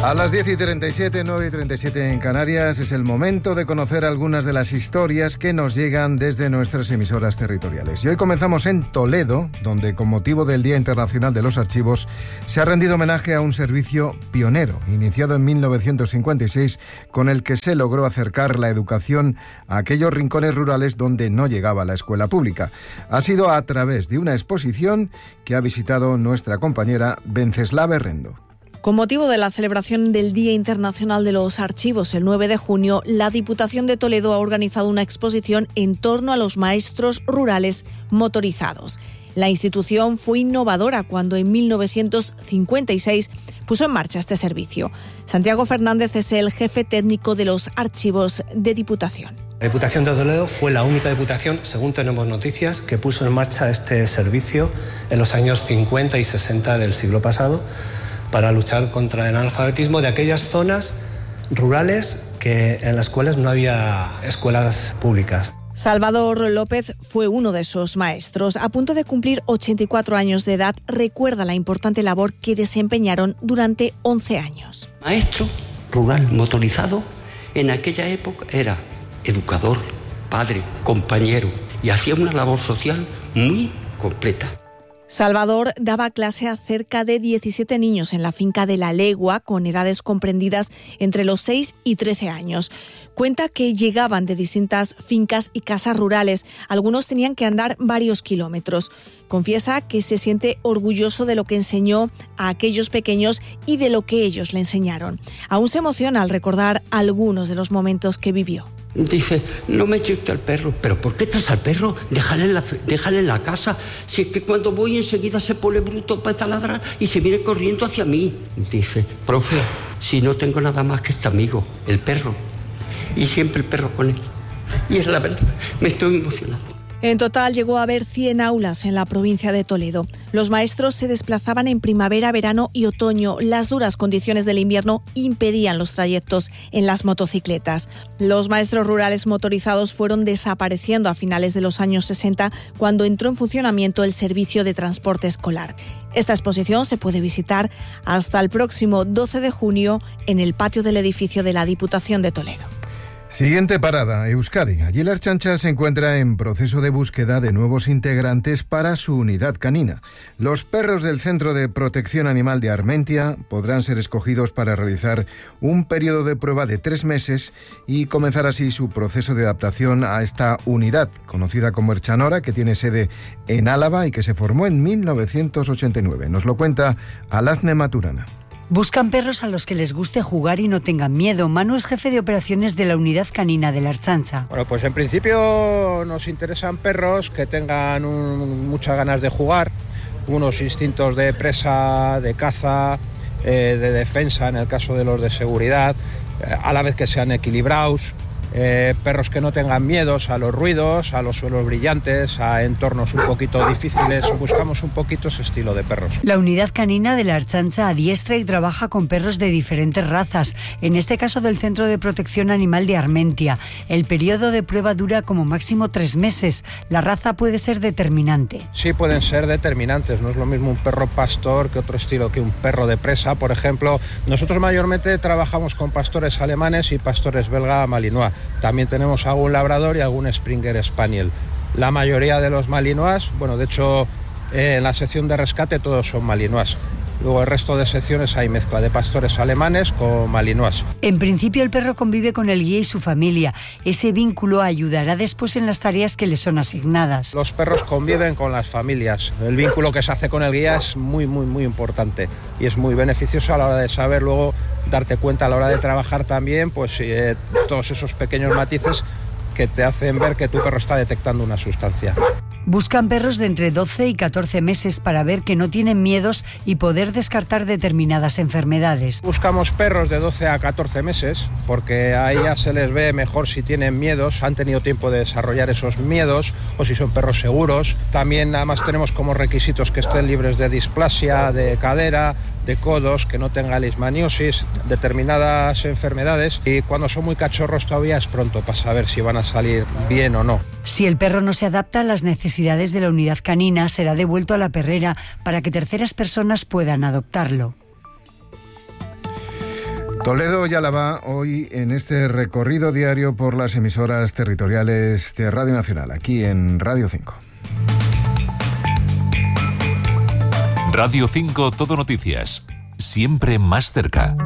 A las 10:37, 9:37 en Canarias, es el momento de conocer algunas de las historias que nos llegan desde nuestras emisoras territoriales. Y hoy comenzamos en Toledo, donde con motivo del Día Internacional de los Archivos se ha rendido homenaje a un servicio pionero, iniciado en 1956, con el que se logró acercar la educación a aquellos rincones rurales donde no llegaba la escuela pública. Ha sido a través de una exposición que ha visitado nuestra compañera Venceslava Herrendo. Con motivo de la celebración del Día Internacional de los Archivos, el 9 de junio, la Diputación de Toledo ha organizado una exposición en torno a los maestros rurales motorizados. La institución fue innovadora cuando en 1956 puso en marcha este servicio. Santiago Fernández es el jefe técnico de los archivos de Diputación. La Diputación de Toledo fue la única diputación, según tenemos noticias, que puso en marcha este servicio en los años 50 y 60 del siglo pasado, para luchar contra el analfabetismo de aquellas zonas rurales en las cuales no había escuelas públicas. Salvador López fue uno de esos maestros. A punto de cumplir 84 años de edad, recuerda la importante labor que desempeñaron durante 11 años. Maestro rural motorizado en aquella época era educador, padre, compañero y hacía una labor social muy completa. Salvador daba clase a cerca de 17 niños en la finca de La Legua, con edades comprendidas entre los 6 y 13 años. Cuenta que llegaban de distintas fincas y casas rurales. Algunos tenían que andar varios kilómetros. Confiesa que se siente orgulloso de lo que enseñó a aquellos pequeños y de lo que ellos le enseñaron. Aún se emociona al recordar algunos de los momentos que vivió. Dice, no me eche usted al perro. ¿Pero por qué traes al perro? Déjale en la casa. Si es que cuando voy enseguida se pone bruto, empieza a ladrar y se viene corriendo hacia mí. Dice, profe, si no tengo nada más que este amigo, el perro. Y siempre el perro con él. Y es la verdad, me estoy emocionando. En total llegó a haber 100 aulas en la provincia de Toledo. Los maestros se desplazaban en primavera, verano y otoño. Las duras condiciones del invierno impedían los trayectos en las motocicletas. Los maestros rurales motorizados fueron desapareciendo a finales de los años 60, cuando entró en funcionamiento el servicio de transporte escolar. Esta exposición se puede visitar hasta el próximo 12 de junio en el patio del edificio de la Diputación de Toledo. Siguiente parada, Euskadi. Allí la Ertzaintza se encuentra en proceso de búsqueda de nuevos integrantes para su unidad canina. Los perros del Centro de Protección Animal de Armentia podrán ser escogidos para realizar un periodo de prueba de 3 meses y comenzar así su proceso de adaptación a esta unidad, conocida como Ertzainora, que tiene sede en Álava y que se formó en 1989. Nos lo cuenta Alazne Maturana. Buscan perros a los que les guste jugar y no tengan miedo. Manu es jefe de operaciones de la unidad canina de la Ertzaintza. Bueno, pues en principio nos interesan perros que tengan muchas ganas de jugar, unos instintos de presa, de caza, de defensa en el caso de los de seguridad, a la vez que sean equilibrados. Perros que no tengan miedos a los ruidos, a los suelos brillantes, a entornos un poquito difíciles. Buscamos un poquito ese estilo de perros. La unidad canina de la Ertzaintza adiestra y trabaja con perros de diferentes razas, en este caso del Centro de Protección Animal de Armentia. El periodo de prueba dura como máximo 3 meses. La raza puede ser determinante. Sí, pueden ser determinantes. No es lo mismo un perro pastor que otro estilo, que un perro de presa. Por ejemplo, nosotros mayormente trabajamos con pastores alemanes y pastores belga malinois. También tenemos algún labrador y algún Springer Spaniel. La mayoría de los malinois, bueno, de hecho, en la sección de rescate todos son malinois. Luego el resto de secciones hay mezcla de pastores alemanes con malinois. En principio el perro convive con el guía y su familia. Ese vínculo ayudará después en las tareas que le son asignadas. Los perros conviven con las familias. El vínculo que se hace con el guía es muy importante y es muy beneficioso a la hora de saber luego darte cuenta a la hora de trabajar también, pues todos esos pequeños matices que te hacen ver que tu perro está detectando una sustancia. Buscan perros de entre 12 y 14 meses para ver que no tienen miedos y poder descartar determinadas enfermedades. Buscamos perros de 12 a 14 meses porque ahí ya se les ve mejor si tienen miedos, han tenido tiempo de desarrollar esos miedos o si son perros seguros. También además tenemos como requisitos que estén libres de displasia, de cadera, de codos, que no tenga leishmaniosis, determinadas enfermedades, y cuando son muy cachorros todavía es pronto para saber si van a salir bien o no. Si el perro no se adapta a las necesidades de la unidad canina, será devuelto a la perrera para que terceras personas puedan adoptarlo. Toledo y Álava hoy en este recorrido diario por las emisoras territoriales de Radio Nacional, aquí en Radio 5. Radio 5 Todo Noticias, siempre más cerca.